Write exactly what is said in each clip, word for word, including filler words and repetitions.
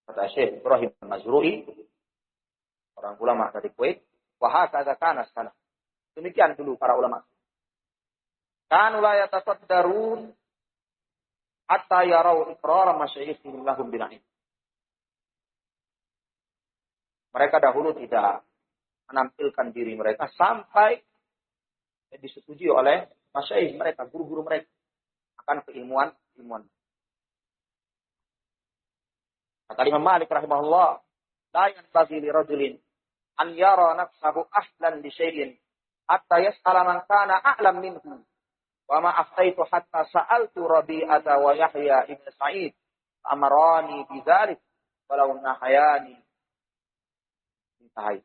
Kata Syekh Ibrahim Al-Mazrui, orang ulama dari Kuwait, wa hakadha kana salaf. Demikian dulu para ulama. Kanu la yatasaddarun hatta yarau iqrar masyayikhihim lahum bil ilm. Mereka dahulu tidak menampilkan diri mereka sampai disetujui oleh masyayikh mereka, guru-guru mereka akan keilmuan ilmuan. Kata Imam Malik rahimahullah, la yanbaghi li rajulin an yara nafsahu ahlan li syai'in hatta yas'ala man kana a'lam minhu. Wa ma aftaitu hatta sa'altu Rabi'ata wa Yahya ibn Sa'id amarani bidzalik walau nahayani. Intahai.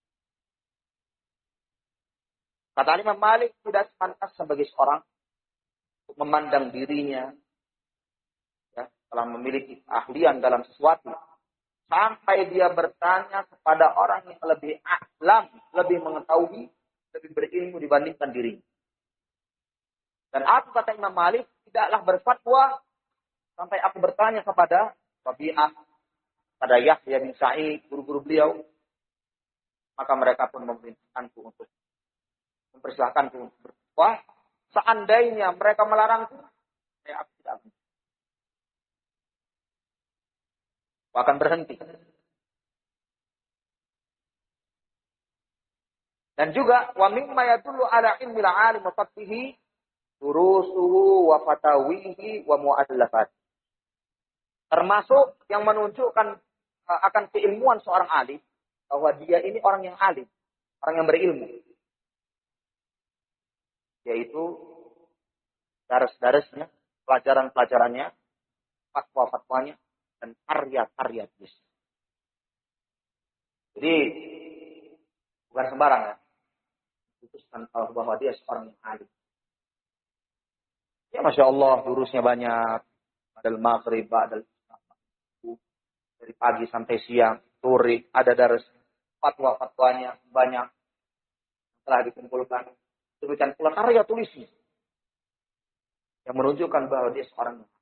Kata Imam Malik, tidak pantas sebagai seorang untuk memandang dirinya ya, telah memiliki keahlian dalam sesuatu sampai dia bertanya kepada orang yang lebih ahlam, lebih mengetahui, lebih berilmu dibandingkan dirinya. Dan aku, kata Imam Malik, tidaklah berfatwa sampai aku bertanya kepada Rabi'ah, pada Yahya bin Sa'id, guru-guru beliau. Maka mereka pun memerintahkanku untuk mempersilahkanku untuk berfatwa. Seandainya mereka melarangku, saya aku tidak akan. Akan berhenti. Dan juga wa mimma yadullu ala ilmil alim wa faqhihi durusuhu wa fatawihi wa mu'allafat. Termasuk yang menunjukkan uh, akan keilmuan seorang alim bahwa dia ini orang yang alim, orang yang berilmu. Yaitu daras-darasnya, pelajaran-pelajarannya, fatwa-fatwanya, dan karya-karya tulis. Jadi bukan sembarang ya. Putuskan bahwa dia seorang yang alim. Ya Masya Allah, jurusnya banyak. Badal maghrib, badal dari pagi sampai siang, sore, ada daras fatwa-fatwanya banyak telah dikumpulkan. Demikian pula karya tulisnya yang menunjukkan bahwa dia seorang yang